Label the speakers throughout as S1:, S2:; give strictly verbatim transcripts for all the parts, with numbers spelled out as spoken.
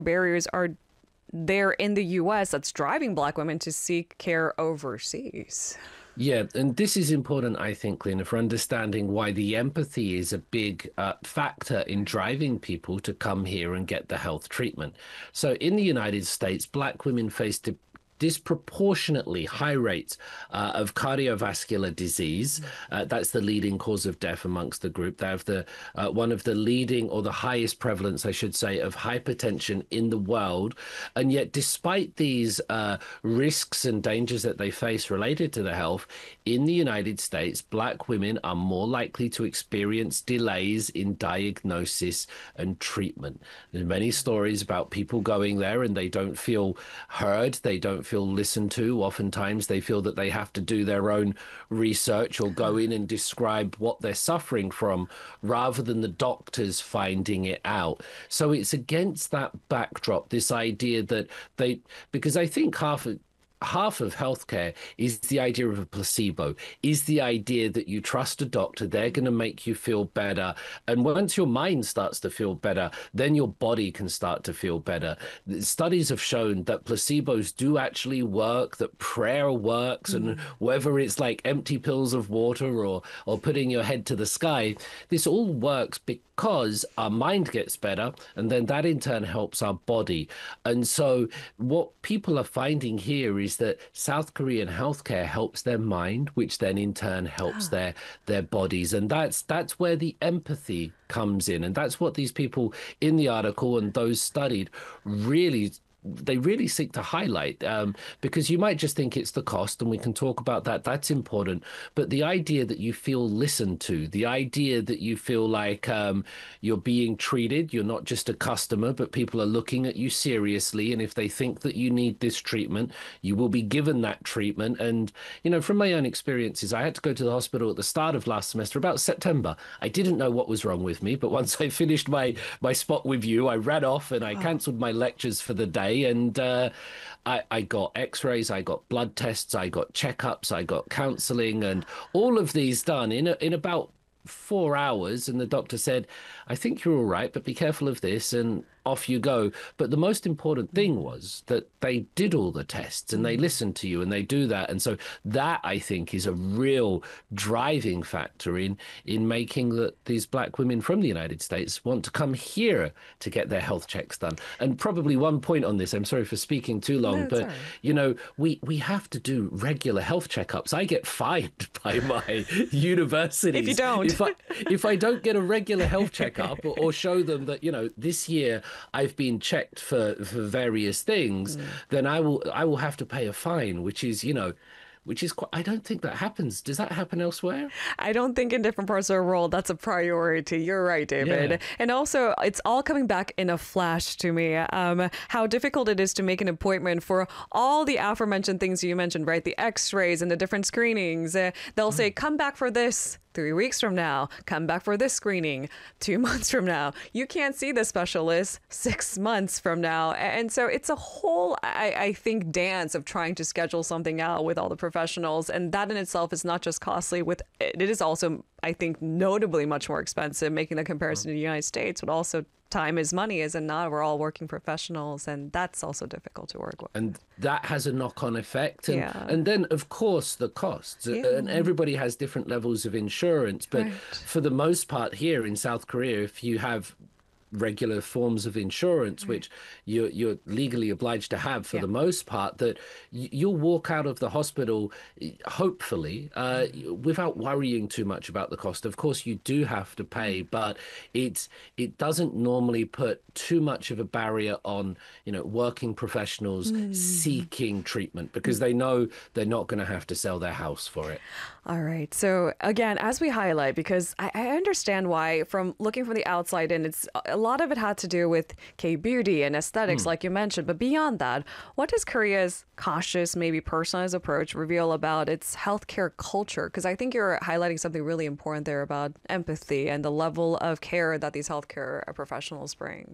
S1: barriers are there in the U S that's driving Black women to seek care overseas?
S2: Yeah, and this is important, I think, Lena, for understanding why the empathy is a big uh, factor in driving people to come here and get the health treatment. So in the United States, Black women face di- disproportionately high rates uh, of cardiovascular disease. Uh, that's the leading cause of death amongst the group. They have the uh, one of the leading or the highest prevalence, I should say, of hypertension in the world. And yet, despite these uh, risks and dangers that they face related to the health, in the United States, Black women are more likely to experience delays in diagnosis and treatment. There's many stories about people going there and they don't feel heard, they don't feel listened to. Oftentimes they feel that they have to do their own research or go in and describe what they're suffering from rather than the doctors finding it out. So it's against that backdrop, this idea that they, because I think half of half of healthcare is the idea of a placebo, is the idea that you trust a doctor, they're going to make you feel better. And once your mind starts to feel better, then your body can start to feel better. Studies have shown that placebos do actually work, that prayer works, mm. and whether it's like empty pills of water or, or putting your head to the sky, this all works because our mind gets better, and then that in turn helps our body. And so what people are finding here is that South Korean healthcare helps their mind, which then in turn helps oh. their their bodies. And that's that's where the empathy comes in. And that's what these people in the article and those studied really they really seek to highlight, um, because you might just think it's the cost, and we can talk about that. That's important. But the idea that you feel listened to, the idea that you feel like um, you're being treated, you're not just a customer, but people are looking at you seriously. And if they think that you need this treatment, you will be given that treatment. And, you know, from my own experiences, I had to go to the hospital at the start of last semester, about September. I didn't know what was wrong with me. But once I finished my, my spot with you, I ran off and I cancelled my lectures for the day. And uh, I, I got x-rays, I got blood tests, I got checkups, I got counseling, and all of these done in a, in about four hours. And the doctor said, I think you're all right, but be careful of this. And off you go. But the most important thing was that they did all the tests and they listened to you and they do that. And so that, I think, is a real driving factor in in making that these Black women from the United States want to come here to get their health checks done. And probably one point on this, I'm sorry for speaking too long, no, but, right. you know, we, we have to do regular health checkups. I get fined by my universities.
S1: If you don't.
S2: If I, if I don't get a regular health checkup or, or show them that, you know, this year I've been checked for, for various things, mm. then I will I will have to pay a fine, which is, you know, which is quite, I don't think that happens. Does that happen elsewhere?
S1: I don't think in different parts of the world that's a priority. You're right, David. Yeah. And also, it's all coming back in a flash to me, um, how difficult it is to make an appointment for all the aforementioned things you mentioned, right? The x-rays and the different screenings. Uh, they'll mm. say, come back for this three weeks from now, come back for this screening two months from now. You can't see the specialist six months from now. And so it's a whole, I, I think, dance of trying to schedule something out with all the professionals. And that in itself is not just costly, with it is also, I think, notably much more expensive, making the comparison to the United States, but also time is money, is, and now we're all working professionals, and that's also difficult to work with.
S2: And that has a knock-on effect. And,
S1: yeah.
S2: and then, of course, the costs. Yeah. And everybody has different levels of insurance. But right. for the most part here in South Korea, if you have regular forms of insurance, right. which you're, you're legally obliged to have for yeah. the most part, that you'll walk out of the hospital, hopefully, uh, without worrying too much about the cost. Of course, you do have to pay, but it's it doesn't normally put too much of a barrier on, you know, working professionals mm. seeking treatment, because they know they're not going to have to sell their house for it.
S1: All right. So again, as we highlight, because I, I understand why, from looking from the outside in, it's a lot of it had to do with K-beauty and aesthetics, mm. like you mentioned. But beyond that, what does Korea's cautious, maybe personalized approach reveal about its healthcare culture? Because I think you're highlighting something really important there about empathy and the level of care that these healthcare professionals bring.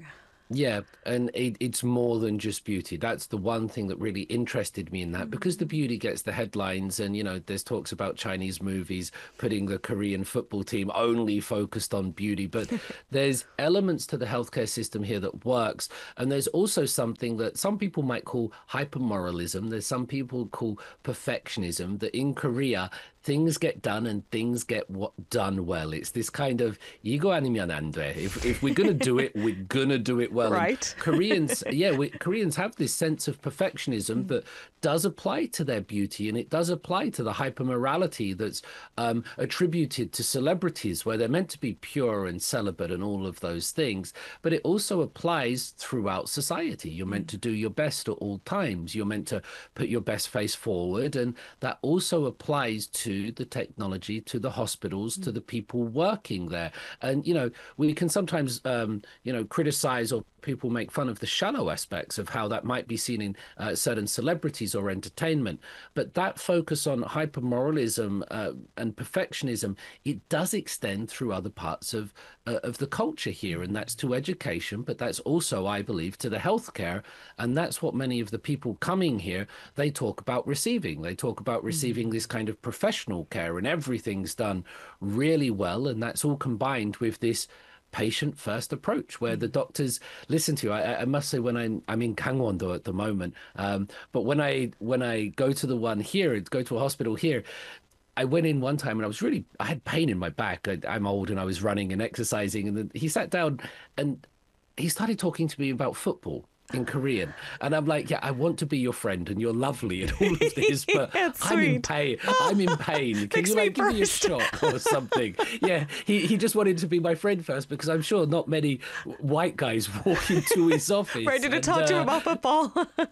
S2: Yeah, and it, it's more than just beauty. That's the one thing that really interested me in that, because the beauty gets the headlines, and you know, there's talks about Chinese movies putting the Korean football team only focused on beauty, but there's elements to the healthcare system here that works, and there's also something that some people might call hypermoralism. There's some people call perfectionism, that in Korea things get done and things get what done well. It's this kind of 이거 아니면 안 돼. If if we're gonna do it, we're gonna do it well.
S1: Right.
S2: And Koreans, yeah, we, Koreans have this sense of perfectionism that does apply to their beauty, and it does apply to the hypermorality that's um, attributed to celebrities, where they're meant to be pure and celibate and all of those things. But it also applies throughout society. You're meant to do your best at all times. You're meant to put your best face forward, and that also applies to the technology, to the hospitals, to the people working there. And, you know, we can sometimes, um, you know, criticize, or people make fun of the shallow aspects of how that might be seen in uh, certain celebrities or entertainment. But that focus on hypermoralism uh, and perfectionism, it does extend through other parts of uh, of the culture here. And that's to education, but that's also, I believe, to the healthcare. And that's what many of the people coming here, they talk about receiving. They talk about receiving this kind of professional care, and everything's done really well. And that's all combined with this patient first approach, where the doctors listen to you. I, I must say, when I'm I'm in Gangwon-do at the moment, um, but when I when I go to the one here, go to a hospital here, I went in one time and I was really, I had pain in my back. I, I'm old and I was running and exercising, and then he sat down and he started talking to me about football in Korean. And I'm like, yeah, I want to be your friend and you're lovely and all of this, but I'm in pain. I'm in pain. Can you like give me a shot or something? Yeah, he, he just wanted to be my friend first, because I'm sure not many white guys walk into his office.
S1: Ready to and, talk uh, to him about football.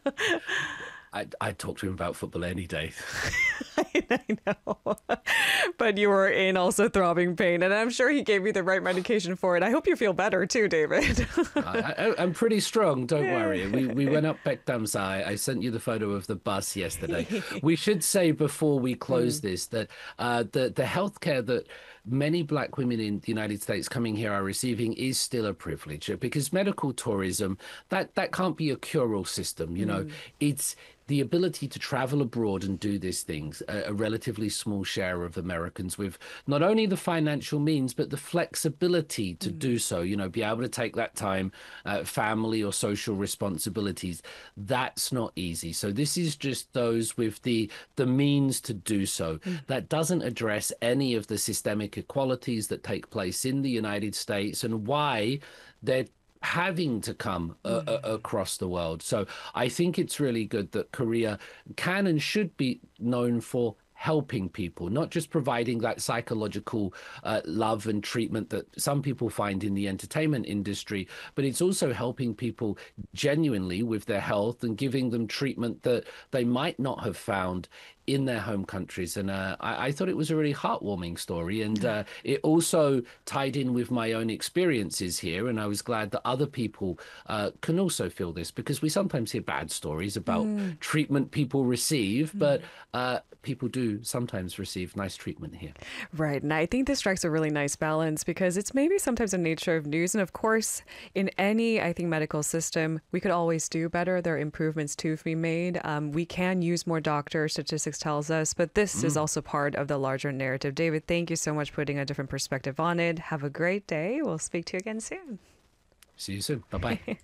S2: I, I'd talk to him about football any day.
S1: I know. But you were in also throbbing pain, and I'm sure he gave you the right medication for it. I hope you feel better too, David.
S2: I, I, I'm pretty strong, don't worry. We we went up Baekdamsa. I sent you the photo of the bus yesterday. We should say before we close mm. this that uh, the, the healthcare that many black women in the United States coming here are receiving is still a privilege, because medical tourism, that, that can't be a cure-all system. You know, mm. it's the ability to travel abroad and do these things. A, a relatively small share of Americans with not only the financial means, but the flexibility to mm. do so, you know, be able to take that time, uh, family or social responsibilities. That's not easy. So this is just those with the, the means to do so. Mm. That doesn't address any of the systemic inequalities that take place in the United States and why they're having to come uh, uh, across the world. So I think it's really good that Korea can and should be known for helping people, not just providing that psychological uh, love and treatment that some people find in the entertainment industry, but it's also helping people genuinely with their health and giving them treatment that they might not have found in their home countries. And uh, I, I thought it was a really heartwarming story. And uh, it also tied in with my own experiences here. And I was glad that other people uh, can also feel this, because we sometimes hear bad stories about mm. treatment people receive, mm. but uh, people do sometimes receive nice treatment here.
S1: Right. And I think this strikes a really nice balance, because it's maybe sometimes the nature of news. And of course, in any, I think, medical system, we could always do better. There are improvements to be made. Um, we can use more doctors, statistics tells us, but this mm. is also part of the larger narrative. David, thank you so much for putting a different perspective on it. Have a great day. We'll speak to you again soon.
S2: See you soon. Bye-bye.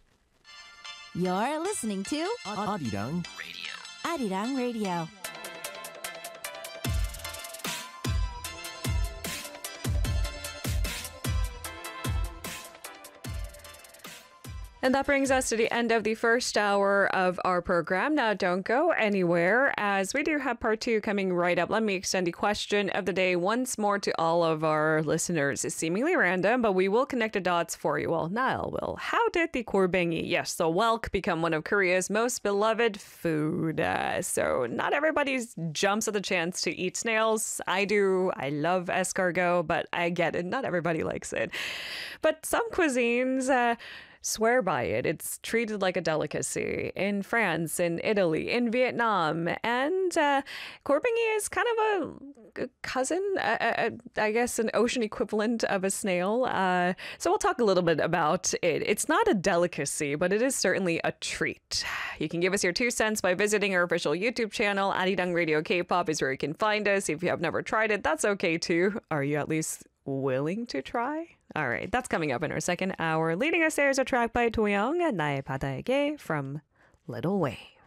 S3: You're listening to
S4: Arirang Radio.
S3: Arirang Radio.
S1: And that brings us to the end of the first hour of our program. Now, don't go anywhere, as we do have part two coming right up. Let me extend the question of the day once more to all of our listeners. It's seemingly random, but we will connect the dots for you. Well, Niall will. How did the 골뱅이, yes, the whelk, become one of Korea's most beloved food? Uh, so not everybody jumps at the chance to eat snails. I do. I love escargot, but I get it. Not everybody likes it. But some cuisines... Uh, swear by it. It's treated like a delicacy in France, in Italy, in Vietnam. And uh, Corbingy is kind of a, a cousin, a, a, I guess an ocean equivalent of a snail. Uh, so we'll talk a little bit about it. It's not a delicacy, but it is certainly a treat. You can give us your two cents by visiting our official YouTube channel. Arirang Radio K-pop is where you can find us. If you have never tried it, that's okay too. Are you at least willing to try? All right, that's coming up in our second hour. Leading us there is a track by Doyoung, 나의 바다에게 from Little Wave.